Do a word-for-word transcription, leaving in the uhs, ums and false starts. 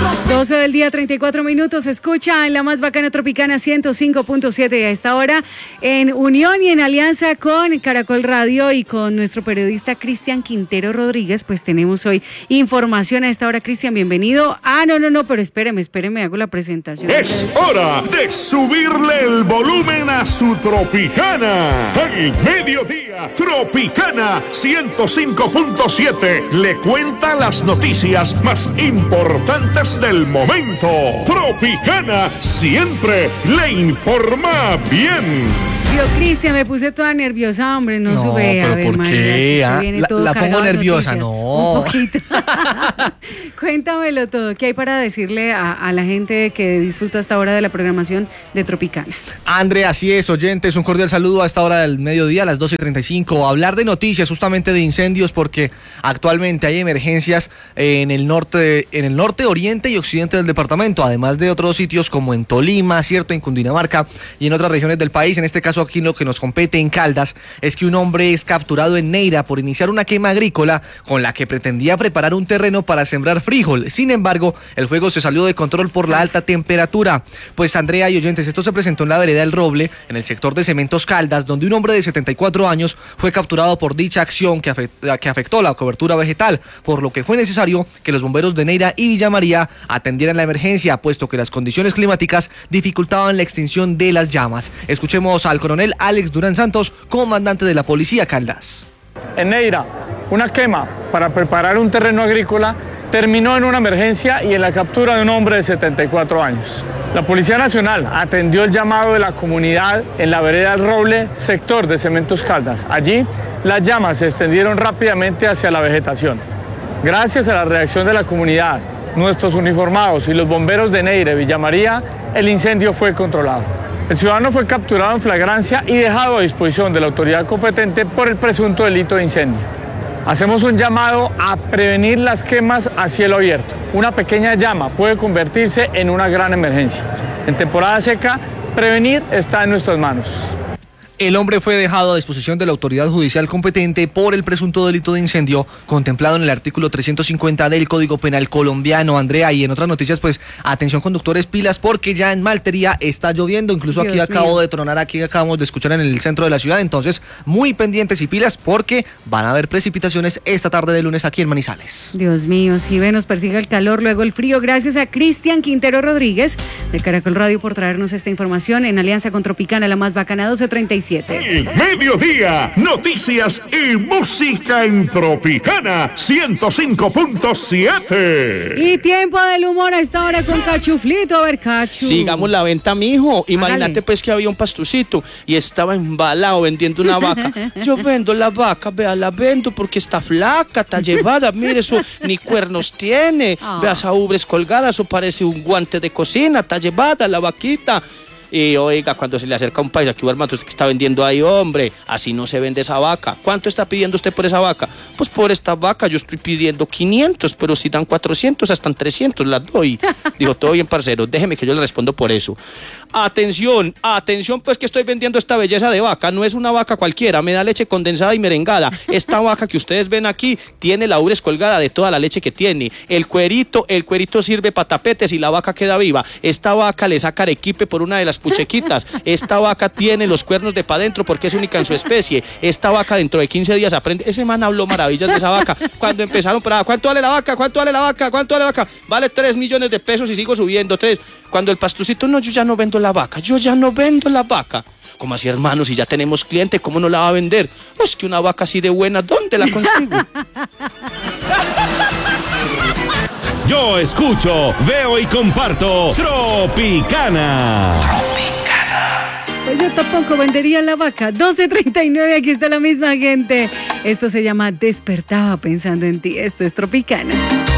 doce del día, treinta y cuatro minutos. Escucha en la más bacana Tropicana ciento cinco punto siete a esta hora en unión y en alianza con Caracol Radio y con nuestro periodista Cristian Quintero Rodríguez. Pues tenemos hoy información a esta hora. Cristian, bienvenido. Ah, no, no, no, pero espéreme, espéreme, hago la presentación. Es hora de subirle el volumen a su Tropicana. Al mediodía, Tropicana ciento cinco punto siete le cuenta las noticias más importantes del momento. Tropicana siempre le informa bien. Yo, Cristian, me puse toda nerviosa, hombre, no, no sube. Pero a ver, ¿por María, qué? si ¿Ah? La, la pongo nerviosa, no. Un poquito. Cuéntamelo todo. ¿Qué hay para decirle a, a la gente que disfruta hasta ahora de la programación de Tropicana? André, así es, oyentes, un cordial saludo a esta hora del mediodía, a las doce y treinta y cinco. Hablar de noticias, justamente de incendios, porque actualmente hay emergencias en el norte, en el norte, oriente y occidente del departamento, además de otros sitios como en Tolima, cierto, en Cundinamarca y en otras regiones del país. En este caso aquí lo que nos compete en Caldas es que un hombre es capturado en Neira por iniciar una quema agrícola con la que pretendía preparar un terreno para sembrar frijol. Sin embargo, el fuego se salió de control por la alta temperatura. Pues Andrea y oyentes, esto se presentó en la vereda El Roble, en el sector de Cementos Caldas, donde un hombre de setenta y cuatro años fue capturado por dicha acción que afectó, que afectó la cobertura vegetal, por lo que fue necesario que los bomberos de Neira y Villa María atendieran la emergencia, puesto que las condiciones climáticas dificultaban la extinción de las llamas. Escuchemos al coronel Alex Durán Santos, comandante de la Policía Caldas. En Neira, una quema para preparar un terreno agrícola terminó en una emergencia y en la captura de un hombre de setenta y cuatro años. La Policía Nacional atendió el llamado de la comunidad en la vereda El Roble, sector de Cementos Caldas. Allí, las llamas se extendieron rápidamente hacia la vegetación. Gracias a la reacción de la comunidad, nuestros uniformados y los bomberos de Neira y Villa María, el incendio fue controlado. El ciudadano fue capturado en flagrancia y dejado a disposición de la autoridad competente por el presunto delito de incendio. Hacemos un llamado a prevenir las quemas a cielo abierto. Una pequeña llama puede convertirse en una gran emergencia. En temporada seca, prevenir está en nuestras manos. El hombre fue dejado a disposición de la autoridad judicial competente por el presunto delito de incendio contemplado en el artículo trescientos cincuenta del Código Penal colombiano, Andrea. Y en otras noticias, pues, atención conductores, pilas, porque ya en Maltería está lloviendo. Incluso Dios aquí mío. Acabo de tronar, aquí acabamos de escuchar en el centro de la ciudad. Entonces, muy pendientes y pilas porque van a haber precipitaciones esta tarde de lunes aquí en Manizales. Dios mío, si ve, nos persigue el calor, luego el frío. Gracias a Cristian Quintero Rodríguez de Caracol Radio por traernos esta información en alianza con Tropicana, la más bacana, doce treinta y siete. El mediodía, noticias y música en Tropicana ciento cinco punto siete. Y tiempo del humor a esta hora con Cachuflito. A ver, Cachu. Sigamos la venta, mijo. Imagínate pues que había un pastucito y estaba embalado vendiendo una vaca. Yo vendo la vaca, vea, la vendo porque está flaca, está llevada. Mire, eso ni cuernos tiene. Oh. Vea esa ubres colgada, eso parece un guante de cocina, está llevada la vaquita. Y oiga, cuando se le acerca un país, aquí hermano, usted que está vendiendo ahí, hombre, así no se vende esa vaca. ¿Cuánto está pidiendo usted por esa vaca? Pues por esta vaca yo estoy pidiendo quinientos, pero si dan cuatrocientos, hasta trescientos las doy. Digo, todo bien, parcero, déjeme que yo le respondo por eso. Atención, atención, pues que estoy vendiendo esta belleza de vaca. No es una vaca cualquiera, me da leche condensada y merengada. Esta vaca que ustedes ven aquí tiene la ubres colgada de toda la leche que tiene. El cuerito, el cuerito sirve para tapetes y la vaca queda viva. Esta vaca le saca arequipe por una de las puchequitas. Esta vaca tiene los cuernos de pa' dentro porque es única en su especie. Esta vaca dentro de quince días aprende. Ese man habló maravillas de esa vaca. Cuando empezaron, para, ¿cuánto vale la vaca? ¿Cuánto vale la vaca? ¿Cuánto vale la vaca? Vale tres millones de pesos y sigo subiendo, tres. Cuando el pastucito, no, yo ya no vendo la vaca, yo ya no vendo la vaca. ¿Cómo así, hermano? Si ya tenemos cliente, ¿cómo no la va a vender? Pues que una vaca así de buena, ¿dónde la consigo? Yo escucho, veo y comparto Tropicana. Tropicana. Pues yo tampoco vendería la vaca. doce treinta y nueve, aquí está la misma gente. Esto se llama Despertaba pensando en ti. Esto es Tropicana.